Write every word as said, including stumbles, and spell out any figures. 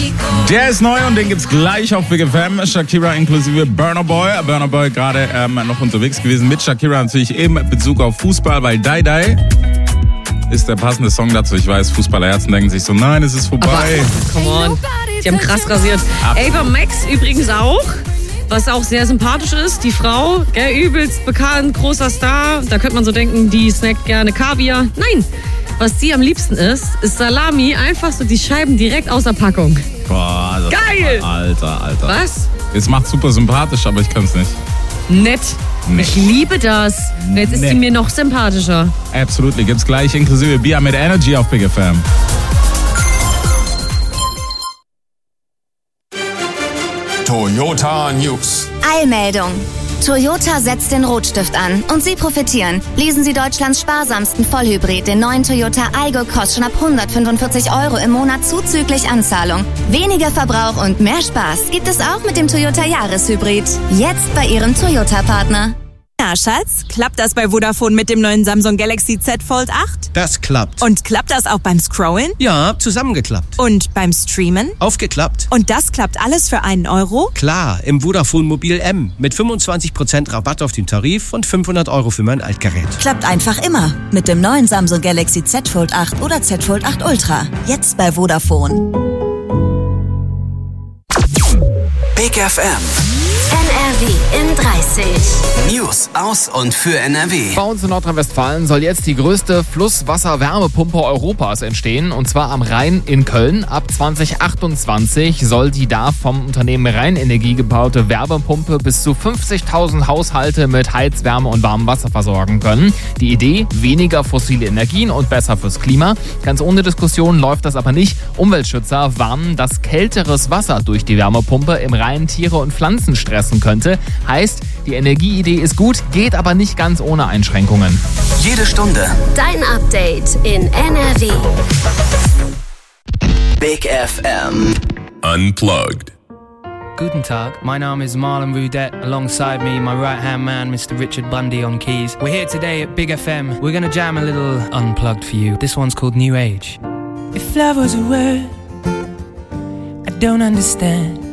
Der ist neu und den gibt's gleich auf Big F M. Shakira inklusive Burna Boy. Burna Boy gerade ähm, noch unterwegs gewesen mit Shakira, natürlich eben in Bezug auf Fußball, weil Die Die ist der passende Song dazu. Ich weiß, Fußballerherzen denken sich so, nein, es ist vorbei. Aber, come on, die haben krass rasiert. Ab. Ava Max übrigens auch, was auch sehr sympathisch ist. Die Frau, gell, übelst bekannt, großer Star. Da könnte man so denken, die snackt gerne Kaviar. Nein, was sie am liebsten isst, ist Salami, einfach so die Scheiben direkt aus der Packung. Boah, das geil! Alter, Alter. Was? Es macht super sympathisch, aber ich kann es nicht. Nett. Nee. Ich liebe das. Jetzt ist Nee. sie mir noch sympathischer. Absolutely. Gibt's gleich inklusive Bia mit Energy auf Big F M. Toyota News. Eilmeldung. Toyota setzt den Rotstift an und Sie profitieren. Lesen Sie Deutschlands sparsamsten Vollhybrid, den neuen Toyota Aygo, kostet schon ab hundertfünfundvierzig Euro im Monat zuzüglich Anzahlung. Weniger Verbrauch und mehr Spaß gibt es auch mit dem Toyota Jahreshybrid. Jetzt bei Ihrem Toyota-Partner. Na, Schatz, klappt das bei Vodafone mit dem neuen Samsung Galaxy Z Fold acht? Das klappt. Und klappt das auch beim Scrollen? Ja, zusammengeklappt. Und beim Streamen? Aufgeklappt. Und das klappt alles für einen Euro? Klar, im Vodafone Mobil M mit fünfundzwanzig Prozent Rabatt auf den Tarif und fünfhundert Euro für mein Altgerät. Klappt einfach immer mit dem neuen Samsung Galaxy Z Fold acht oder Z Fold acht Ultra. Jetzt bei Vodafone. Big F M. N R W in dreißig. News aus und für N R W. Bei uns in Nordrhein-Westfalen soll jetzt die größte Flusswasser-Wärmepumpe Europas entstehen, und zwar am Rhein in Köln. Ab zwanzig achtundzwanzig soll die da vom Unternehmen Rheinenergie gebaute Wärmepumpe bis zu fünfzigtausend Haushalte mit Heizwärme und warmem Wasser versorgen können. Die Idee, weniger fossile Energien und besser fürs Klima. Ganz ohne Diskussion läuft das aber nicht. Umweltschützer warnen, dass kälteres Wasser durch die Wärmepumpe im Rhein Tiere und Pflanzen stressen könnte. Heißt, die Energieidee ist gut, geht aber nicht ganz ohne Einschränkungen. Jede Stunde Dein Update in N R W. Big F M. Unplugged. Guten Tag, my name is Marlon Rudette. Alongside me, my right-hand man, Mister Richard Bundy on keys. We're here today at Big F M. We're gonna jam a little unplugged for you. This one's called New Age. If love was a word I don't understand,